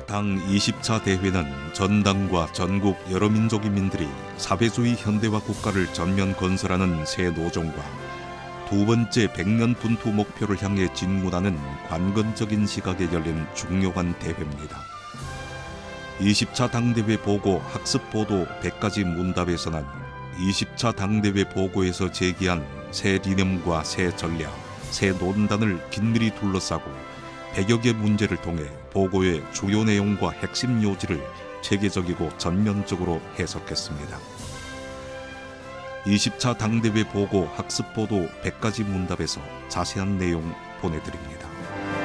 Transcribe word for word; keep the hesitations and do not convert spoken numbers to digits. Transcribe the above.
당 이십 차 대회는 전당과 전국 여러 민족 인민들이 사회주의 현대화 국가를 전면 건설하는 새 노종과 두 번째 백년 분투 목표를 향해 진군하는 관건적인 시각에 열린 중요한 대회입니다. 이십 차 당대회 보고 학습 보도 백 가지 문답에서는 이십 차 당대회 보고에서 제기한 새理念과 새 전략, 새 논단을 긴밀히 둘러싸고 백여 개 문제를 통해 보고의 주요 내용과 핵심 요지를 체계적이고 전면적으로 해석했습니다. 이십 차 당대회 보고 학습 보도 백 가지 문답에서 자세한 내용 보내드립니다.